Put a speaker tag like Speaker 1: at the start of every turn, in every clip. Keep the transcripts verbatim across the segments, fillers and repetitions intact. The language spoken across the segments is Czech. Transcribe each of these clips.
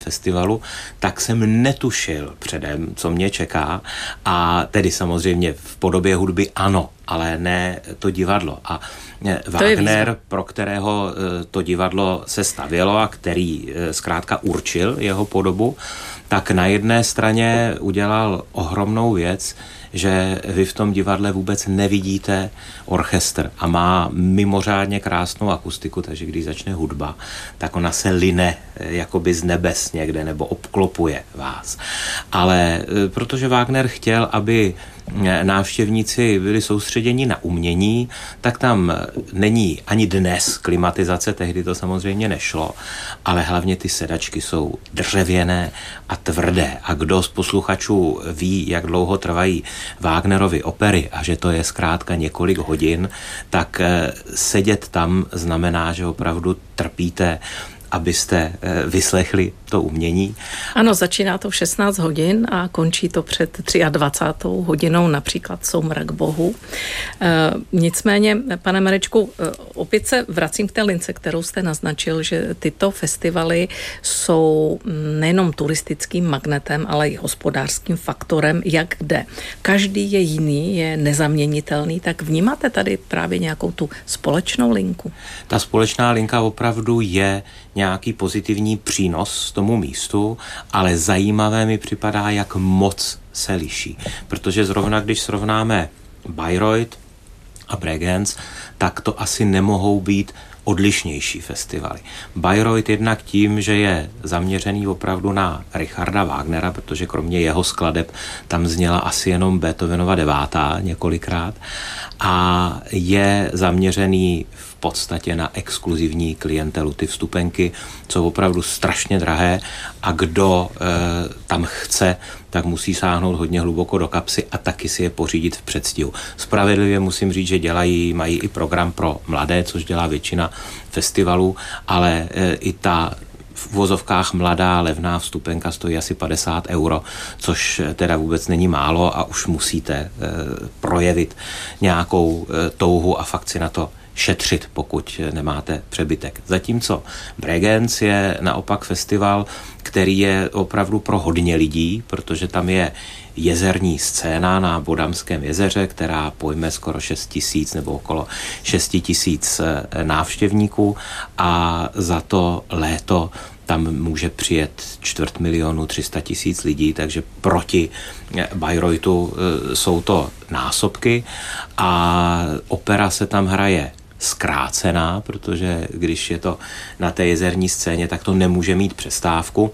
Speaker 1: festivalu, tak jsem netušil předem, co mě čeká, a tedy samozřejmě v podobě hudby ano, ale ne to divadlo. A Wagner, pro kterého to divadlo se stavělo a který zkrátka určil jeho podobu, tak na jedné straně udělal ohromnou věc, že vy v tom divadle vůbec nevidíte orchestr a má mimořádně krásnou akustiku, takže když začne hudba, tak ona se line jakoby z nebes někde nebo obklopuje vás. Ale protože Wagner chtěl, aby návštěvníci byli soustředěni na umění, tak tam není ani dnes klimatizace, tehdy to samozřejmě nešlo, ale hlavně ty sedačky jsou dřevěné a tvrdé. A kdo z posluchačů ví, jak dlouho trvají Wagnerovy opery a že to je zkrátka několik hodin, tak sedět tam znamená, že opravdu trpíte, abyste vyslechli to umění.
Speaker 2: Ano, začíná to v šestnáct hodin a končí to před dvacátou třetí hodinou, například Soumrak bohu. E, nicméně, pane Marečku, opět se vracím k té lince, kterou jste naznačil, že tyto festivaly jsou nejenom turistickým magnetem, ale i hospodářským faktorem, jak kde. Každý je jiný, je nezaměnitelný, tak vnímáte tady právě nějakou tu společnou linku?
Speaker 1: Ta společná linka opravdu je nějaký pozitivní přínos tomu místu, ale zajímavé mi připadá, jak moc se liší. Protože zrovna, když srovnáme Bayreuth a Bregenz, tak to asi nemohou být odlišnější festivaly. Bayreuth jednak tím, že je zaměřený opravdu na Richarda Wagnera, protože kromě jeho skladeb tam zněla asi jenom Beethovenova devátá několikrát, a je zaměřený v podstatě na exkluzivní klientelu. Ty vstupenky jsou opravdu strašně drahé a kdo e, tam chce, tak musí sáhnout hodně hluboko do kapsy a taky si je pořídit v předstihu. Spravedlivě musím říct, že dělají, mají i program pro mladé, což dělá většina festivalů, ale e, i ta v uvozovkách mladá levná vstupenka stojí asi padesát euro, což teda vůbec není málo a už musíte e, projevit nějakou e, touhu a fakt si na to šetřit, pokud nemáte přebytek. Zatímco Bregenz je naopak festival, který je opravdu pro hodně lidí, protože tam je jezerní scéna na Bodamském jezeře, která pojme skoro šest tisíc nebo okolo šest tisíc návštěvníků a za to léto tam může přijet čtvrt milionu, tři sta tisíc lidí, takže proti Bayreuthu jsou to násobky a opera se tam hraje zkrácená, protože když je to na té jezerní scéně, tak to nemůže mít přestávku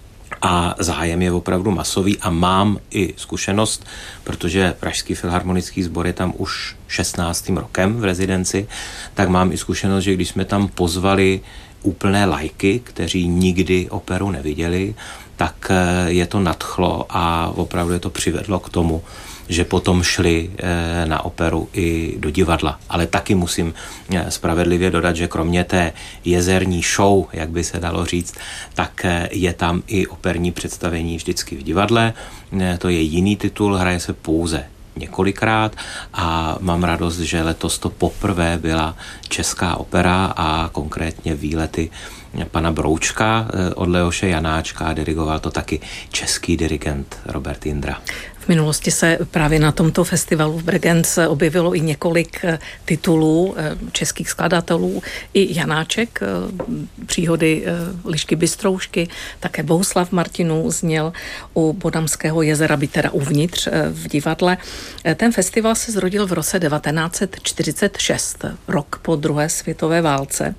Speaker 1: a zájem je opravdu masový a mám i zkušenost, protože Pražský filharmonický sbor je tam už šestnáctým rokem v rezidenci, tak mám i zkušenost, že když jsme tam pozvali úplné lajky, kteří nikdy operu neviděli, tak je to nadchlo a opravdu je to přivedlo k tomu, že potom šli na operu i do divadla. Ale taky musím spravedlivě dodat, že kromě té jezerní show, jak by se dalo říct, tak je tam i operní představení vždycky v divadle. To je jiný titul, hraje se pouze několikrát a mám radost, že letos to poprvé byla česká opera a konkrétně výlety pana Broučka od Leoše Janáčka a dirigoval to taky český dirigent Robert Jindra.
Speaker 2: V minulosti se právě na tomto festivalu v Bregenz objevilo i několik titulů českých skladatelů, i Janáček, příhody Lišky Bystroušky, také Bohuslav Martinů zněl u Bodamského jezera, by teda uvnitř v divadle. Ten festival se zrodil v roce devatenáct set čtyřicet šest, rok po druhé světové válce.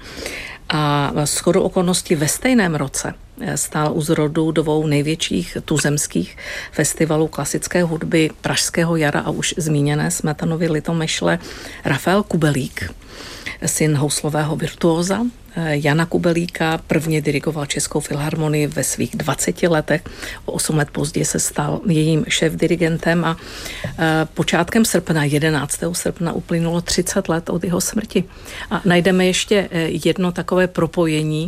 Speaker 2: A shodou okolností ve stejném roce stál u zrodu dvou největších tuzemských festivalů klasické hudby Pražského jara a už zmíněné Smetanovy Litomyšle Rafael Kubelík, syn houslového virtuóza Jana Kubelíka, prvně dirigoval Českou filharmonii ve svých dvaceti letech, o osm let později se stal jejím šéfdirigentem a počátkem srpna, jedenáctého srpna, uplynulo třicet let od jeho smrti. A najdeme ještě jedno takové propojení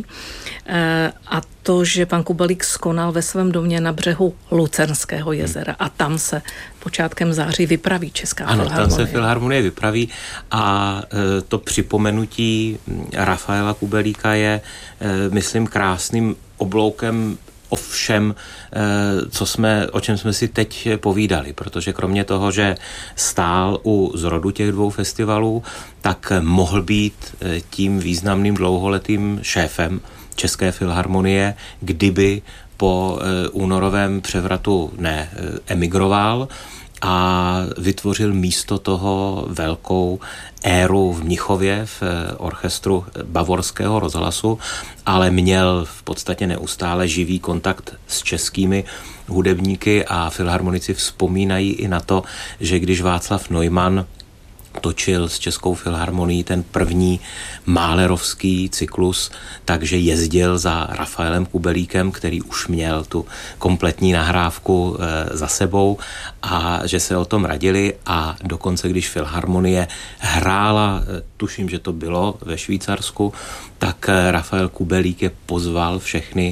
Speaker 2: a to, že pan Kubelík skonal ve svém domě na břehu Lucernského jezera a tam se počátkem září vypraví Česká
Speaker 1: ano,
Speaker 2: filharmonie.
Speaker 1: Ano, tam se filharmonie vypraví a to připomenutí Rafaela Kubelíka je, myslím, krásným obloukem o všem, co jsme, o čem jsme si teď povídali, protože kromě toho, že stál u zrodu těch dvou festivalů, tak mohl být tím významným dlouholetým šéfem České filharmonie, kdyby po únorovém převratu neemigroval a vytvořil místo toho velkou éru v Mnichově v orchestru Bavorského rozhlasu, ale měl v podstatě neustále živý kontakt s českými hudebníky a filharmonici vzpomínají i na to, že když Václav Neumann točil s Českou filharmonií ten první málerovský cyklus, takže jezdil za Rafaelem Kubelíkem, který už měl tu kompletní nahrávku e, za sebou a že se o tom radili a dokonce, když filharmonie hrála, e, tuším, že to bylo ve Švýcarsku, tak e, Rafael Kubelík je pozval všechny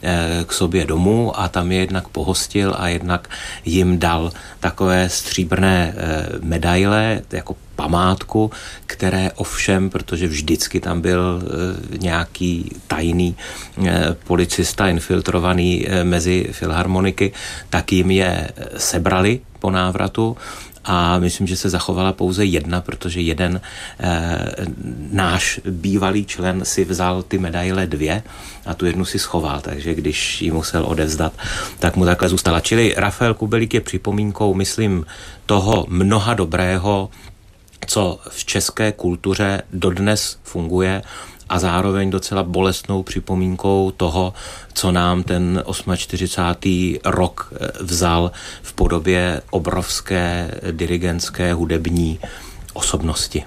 Speaker 1: k sobě domů a tam je jednak pohostil a jednak jim dal takové stříbrné medaile jako památku, které ovšem, protože vždycky tam byl nějaký tajný policista infiltrovaný mezi filharmoniky, tak jim je sebrali po návratu. A myslím, že se zachovala pouze jedna, protože jeden e, náš bývalý člen si vzal ty medaile dvě a tu jednu si schoval, takže když ji musel odevzdat, tak mu takhle zůstala. Čili Rafael Kubelík je připomínkou, myslím, toho mnoha dobrého, co v české kultuře dodnes funguje a zároveň docela bolestnou připomínkou toho, co nám ten čtyřicátý osmý rok vzal v podobě obrovské dirigentské hudební osobnosti.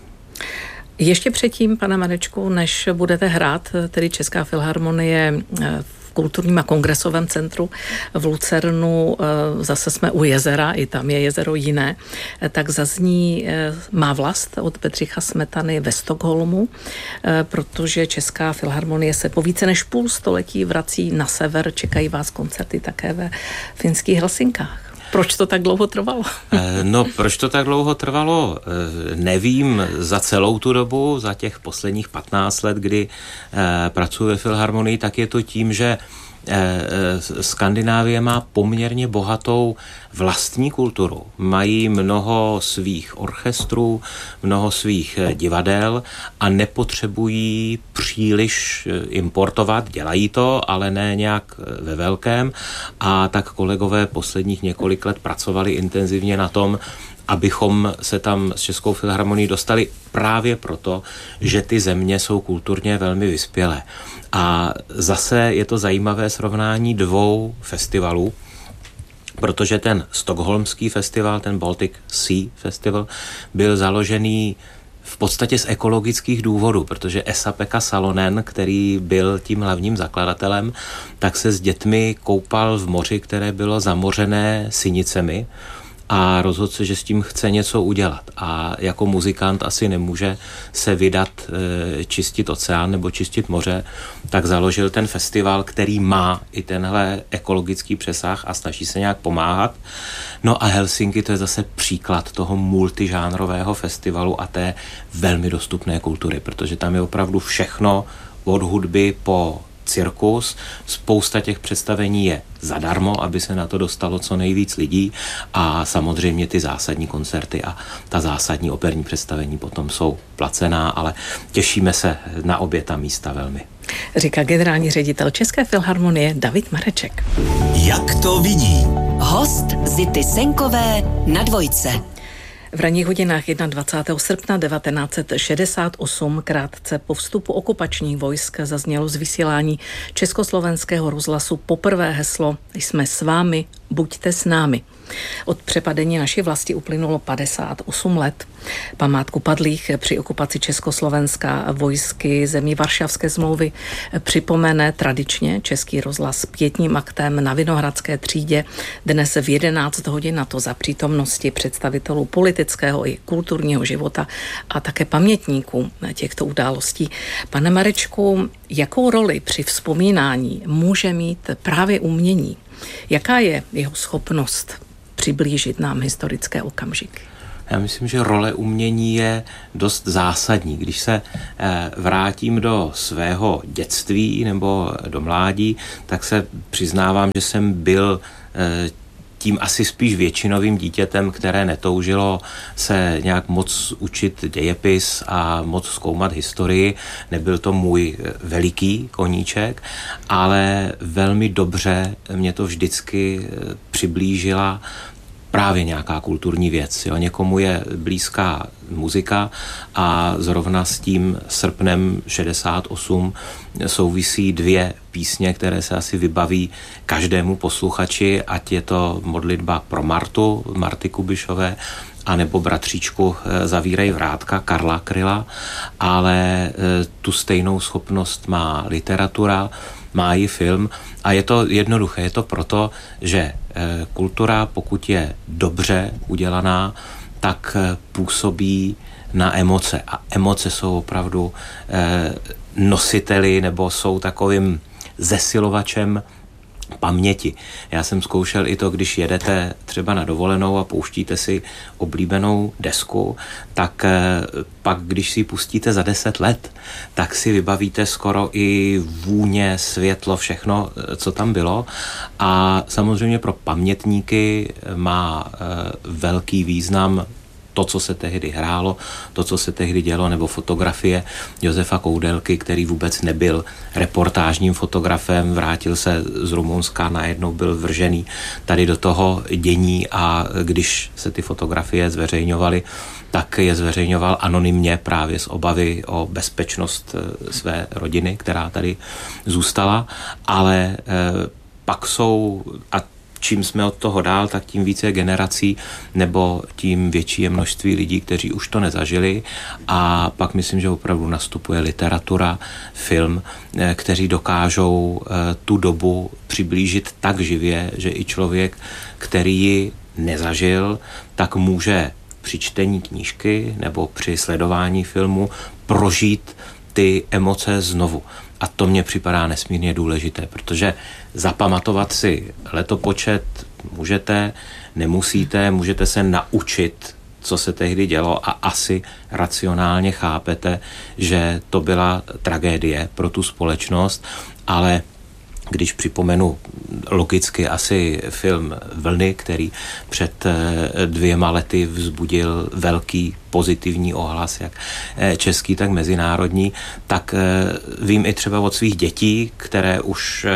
Speaker 2: Ještě předtím, pane Marečku, než budete hrát, tedy Česká filharmonie v kulturním a kongresovém centru v Lucernu, zase jsme u jezera, i tam je jezero jiné, tak zazní Má vlast od Bedřicha Smetany ve Stockholmu, protože Česká filharmonie se po více než půl století vrací na sever, čekají vás koncerty také ve finských Helsinkách. Proč to tak dlouho trvalo?
Speaker 1: No, proč to tak dlouho trvalo? Nevím za celou tu dobu, za těch posledních patnáct let, kdy pracuji ve filharmonii, tak je to tím, že Skandinávie má poměrně bohatou vlastní kulturu. Mají mnoho svých orchestrů, mnoho svých divadel a nepotřebují příliš importovat. Dělají to, ale ne nějak ve velkém. A tak kolegové posledních několik let pracovali intenzivně na tom, abychom se tam s Českou filharmonií dostali právě proto, že ty země jsou kulturně velmi vyspělé. A zase je to zajímavé srovnání dvou festivalů, protože ten stockholmský festival, ten Baltic Sea Festival, byl založený v podstatě z ekologických důvodů, protože Esa-Pekka Salonen, který byl tím hlavním zakladatelem, tak se s dětmi koupal v moři, které bylo zamořené sinicemi, a rozhodl se, že s tím chce něco udělat. A jako muzikant asi nemůže se vydat e, čistit oceán nebo čistit moře, tak založil ten festival, který má i tenhle ekologický přesah a snaží se nějak pomáhat. No a Helsinky, to je zase příklad toho multižánrového festivalu a té velmi dostupné kultury, protože tam je opravdu všechno od hudby po cirkus. Spousta těch představení je zadarmo, aby se na to dostalo co nejvíc lidí a samozřejmě ty zásadní koncerty a ta zásadní operní představení potom jsou placená, ale těšíme se na obě ta místa velmi.
Speaker 2: Říká generální ředitel České filharmonie David Mareček.
Speaker 3: Jak to vidí?
Speaker 4: Host Zity Senkové na Dvojce.
Speaker 2: V ranních hodinách dvacátého prvního srpna devatenáct set šedesát osm, krátce po vstupu okupačních vojsk, zaznělo z vysílání Československého rozhlasu poprvé heslo Jsme s vámi, buďte s námi. Od přepadení naší vlasti uplynulo padesát osm let. Památku padlých při okupaci Československa vojsky zemí Varšavské smlouvy připomene tradičně Český rozhlas pietním aktem na Vinohradské třídě dnes v jedenáct hodin, na to za přítomnosti představitelů politického i kulturního života a také pamětníků těchto událostí. Pane Marečku, jakou roli při vzpomínání může mít právě umění? Jaká je jeho schopnost přiblížit nám historické okamžiky?
Speaker 1: Já myslím, že role umění je dost zásadní. Když se vrátím do svého dětství nebo do mládí, tak se přiznávám, že jsem byl tím asi spíš většinovým dítětem, které netoužilo se nějak moc učit dějepis a moc zkoumat historii. Nebyl to můj veliký koníček, ale velmi dobře mě to vždycky přiblížila právě nějaká kulturní věc. Jo. Někomu je blízká muzika a zrovna s tím srpnem šedesát osm souvisí dvě písně, které se asi vybaví každému posluchači, ať je to modlitba pro Martu, Marty Kubišové, anebo bratříčku Zavírej vrátka Karla Kryla, ale tu stejnou schopnost má literatura, má i film a je to jednoduché. Je to proto, že kultura, pokud je dobře udělaná, tak působí na emoce. A emoce jsou opravdu nositeli nebo jsou takovým zesilovačem paměti. Já jsem zkoušel i to, když jedete třeba na dovolenou a pouštíte si oblíbenou desku, tak pak, když si ji pustíte za deset let, tak si vybavíte skoro i vůně, světlo, všechno, co tam bylo. A samozřejmě pro pamětníky má velký význam to, co se tehdy hrálo, to, co se tehdy dělo, nebo fotografie Josefa Koudelky, který vůbec nebyl reportážním fotografem, vrátil se z Rumunska, najednou byl vržený tady do toho dění a když se ty fotografie zveřejňovaly, tak je zveřejňoval anonymně právě z obavy o bezpečnost své rodiny, která tady zůstala, ale pak jsou, a čím jsme od toho dál, tak tím více generací nebo tím větší je množství lidí, kteří už to nezažili a pak myslím, že opravdu nastupuje literatura, film, kteří dokážou tu dobu přiblížit tak živě, že i člověk, který ji nezažil, tak může při čtení knížky nebo při sledování filmu prožít ty emoce znovu. A to mně připadá nesmírně důležité, protože zapamatovat si letopočet můžete, nemusíte, můžete se naučit, co se tehdy dělo a asi racionálně chápete, že to byla tragédie pro tu společnost, ale když připomenu logicky asi film Vlny, který před dvěma lety vzbudil velký pozitivní ohlas, jak český, tak mezinárodní, tak vím i třeba od svých dětí, které už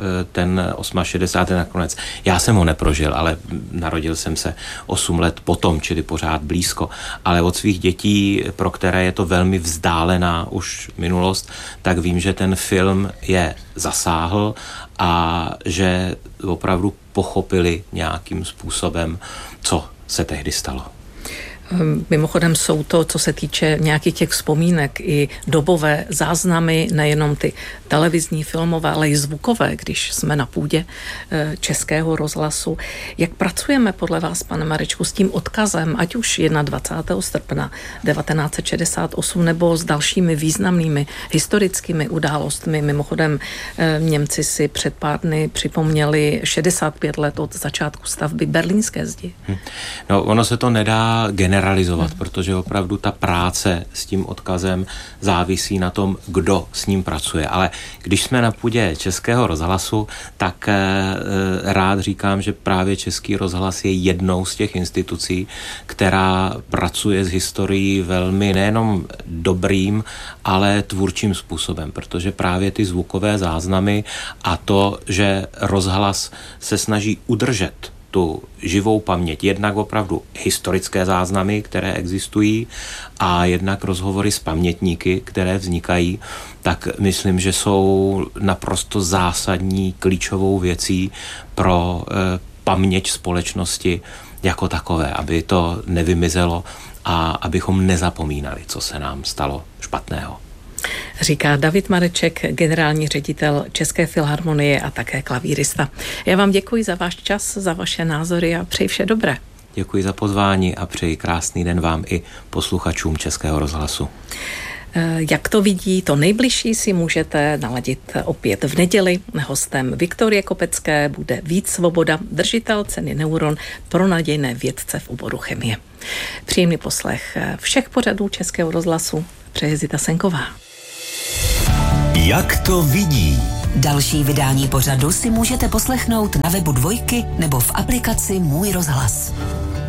Speaker 1: ten šedesátý osmý nakonec, já jsem ho neprožil, ale narodil jsem se osm let potom, čili pořád blízko, ale od svých dětí, pro které je to velmi vzdálená už minulost, tak vím, že ten film je zasáhl a že opravdu pochopili nějakým způsobem, co se tehdy stalo.
Speaker 2: Mimochodem jsou to, co se týče nějakých těch vzpomínek, i dobové záznamy, nejenom ty televizní, filmové, ale i zvukové, když jsme na půdě Českého rozhlasu. Jak pracujeme podle vás, pane Marečku, s tím odkazem, ať už dvacátého prvního srpna devatenáct set šedesát osm nebo s dalšími významnými historickými událostmi? Mimochodem Němci si před pár dny připomněli šedesát pět let od začátku stavby Berlínské zdi.
Speaker 1: No, ono se to nedá generalizovat, hmm. protože opravdu ta práce s tím odkazem závisí na tom, kdo s ním pracuje. Ale když jsme na půdě Českého rozhlasu, tak e, rád říkám, že právě Český rozhlas je jednou z těch institucí, která pracuje s historií velmi nejenom dobrým, ale tvůrčím způsobem, protože právě ty zvukové záznamy a to, že rozhlas se snaží udržet tu živou paměť, jednak opravdu historické záznamy, které existují a jednak rozhovory s pamětníky, které vznikají, tak myslím, že jsou naprosto zásadní klíčovou věcí pro e, paměť společnosti jako takové, aby to nevymizelo a abychom nezapomínali, co se nám stalo špatného.
Speaker 2: Říká David Mareček, generální ředitel České filharmonie a také klavírista. Já vám děkuji za váš čas, za vaše názory a přeji vše dobré.
Speaker 1: Děkuji za pozvání a přeji krásný den vám i posluchačům Českého rozhlasu.
Speaker 2: Jak to vidí, to nejbližší si můžete naladit opět v neděli. Hostem Viktorie Kopecké bude Vít Svoboda, držitel ceny Neuron pro nadějné vědce v oboru chemie. Příjemný poslech všech pořadů Českého rozhlasu přeje Zita Senková.
Speaker 3: Jak to vidí?
Speaker 4: Další vydání pořadu si můžete poslechnout na webu Dvojky nebo v aplikaci Můj rozhlas.